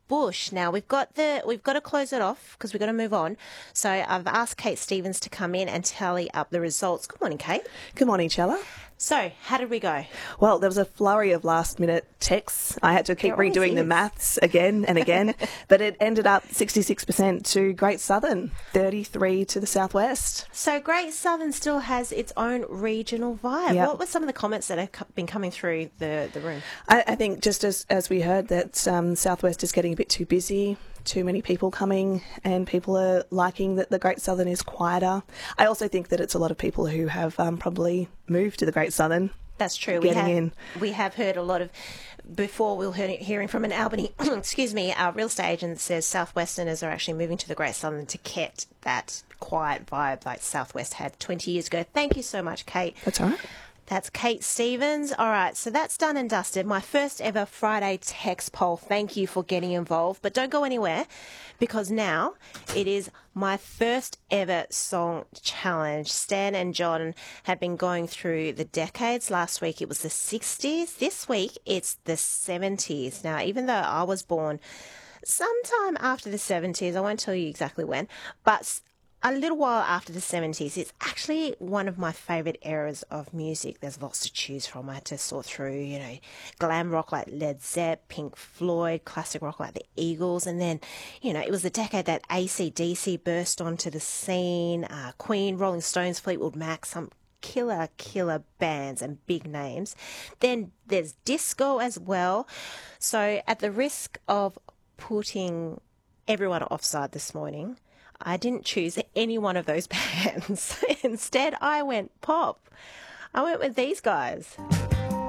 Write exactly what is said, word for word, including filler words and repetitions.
bush. Now we've got the we've got to close it off because we've got to move on. So I've asked Kate Stevens to come in and tally up the results. Good morning, Kate. Good morning, Chella. So, how did we go? Well, there was a flurry of last-minute texts. I had to keep There always redoing the is. maths again and again, but it ended up sixty-six percent to Great Southern, thirty-three to the Southwest. So, Great Southern still has its own regional vibe. Yep. What were some of the comments that have co- been coming through the, the room? I, I think just as, as we heard that um, Southwest is getting a bit too busy, too many people coming, and people are liking that the Great Southern is quieter. I also think that it's a lot of people who have um, probably moved to the Great Southern. That's true. We Getting have, in. we have heard a lot of, before we were hearing, hearing from an Albany, excuse me, our real estate agent that says Southwesterners are actually moving to the Great Southern to get that quiet vibe like Southwest had twenty years ago. Thank you so much, Kate. That's all right. That's Kate Stevens. All right, so that's done and dusted. My first ever Friday text poll. Thank you for getting involved. But don't go anywhere because now it is my first ever song challenge. Stan and John have been going through the decades. Last week it was the sixties. This week it's the seventies. Now, even though I was born sometime after the seventies, I won't tell you exactly when, but a little while after the seventies, it's actually one of my favourite eras of music. There's lots to choose from. I had to sort through, you know, glam rock like Led Zepp, Pink Floyd, classic rock like the Eagles, and then, you know, it was the decade that A C D C burst onto the scene, uh, Queen, Rolling Stones, Fleetwood Mac, some killer, killer bands and big names. Then there's disco as well. So at the risk of putting everyone offside this morning, I didn't choose any one of those bands. Instead, I went pop. I went with these guys.